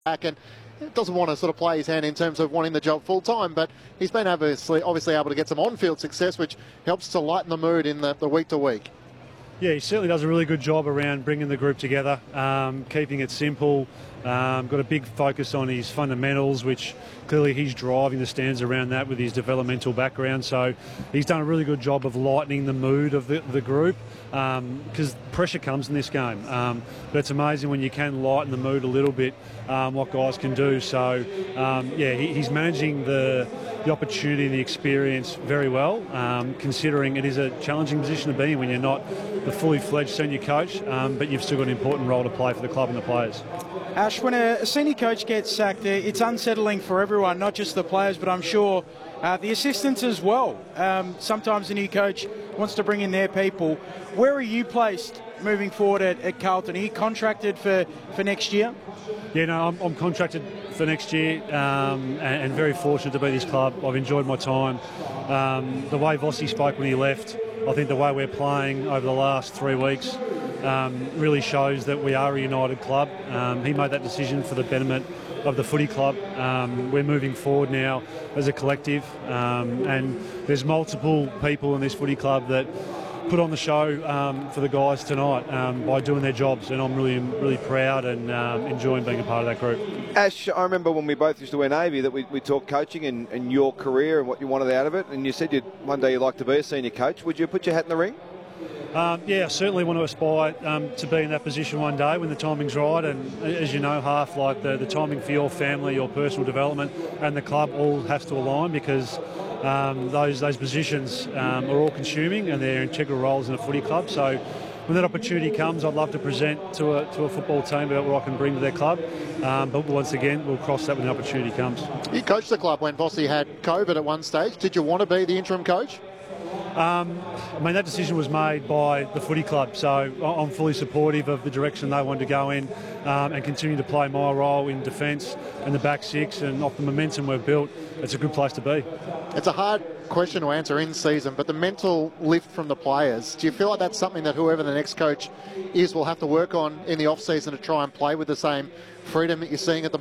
back and doesn't want to sort of play his hand in terms of wanting the job full time, but he's been obviously able to get some on-field success, which helps to lighten the mood in the week to week. Yeah, he certainly does a really good job around bringing the group together, keeping it simple. Got a big focus on his fundamentals, which clearly he's driving the stands around that with his developmental background. So he's done a really good job of lightening the mood of the group, because pressure comes in this game. But it's amazing when you can lighten the mood a little bit, what guys can do. So yeah, he's managing the opportunity and the experience very well, considering it is a challenging position to be in when you're not the fully fledged senior coach, but you've still got an important role to play for the club and the players. Ash, when a senior coach gets sacked, it's unsettling for everyone, not just the players, but I'm sure the assistants as well. Sometimes a new coach wants to bring in their people. Where are you placed moving forward at Carlton? Are you contracted for next year? Yeah, no, I'm contracted for next year, and very fortunate to be at this club. I've enjoyed my time. The way Vossi spoke when he left, I think the way we're playing over the last 3 weeks really shows that we are a united club. He made that decision for the betterment of the footy club. We're moving forward now as a collective, and there's multiple people in this footy club that put on the show for the guys tonight by doing their jobs, and I'm really proud and enjoying being a part of that group. Ash, I remember when we both used to wear Navy that we talked coaching and your career and what you wanted out of it, and you said one day you'd like to be a senior coach. Would you put your hat in the ring? Yeah, I certainly want to aspire to be in that position one day when the timing's right, and as you know, half like the timing for your family, your personal development and the club all has to align, because those positions are all consuming and they're integral roles in a footy club. So when that opportunity comes, I'd love to present to a football team about what I can bring to their club, but once again we'll cross that when the opportunity comes. You coached the club when Vossi had COVID at one stage. Did you want to be the interim coach? I mean, that decision was made by the footy club, so I'm fully supportive of the direction they wanted to go in, and continue to play my role in defence and the back six, and off the momentum we've built, it's a good place to be. It's a hard question to answer in season, but the mental lift from the players, do you feel like that's something that whoever the next coach is will have to work on in the off-season to try and play with the same freedom that you're seeing at the